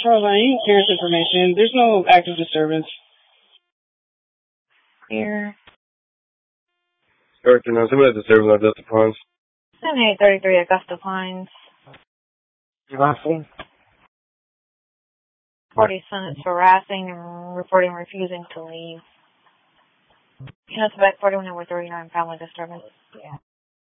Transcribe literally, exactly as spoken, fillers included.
Charles, I need clearance information. There's no active disturbance. Here. Director, now, somebody has disturbance on Delta Pines. seventy-eight thirty-three Augusta Pines. Harassing. Forty Senate harassing and reporting refusing to leave. You know, it's about forty-one over thirty-nine family disturbance. Yeah.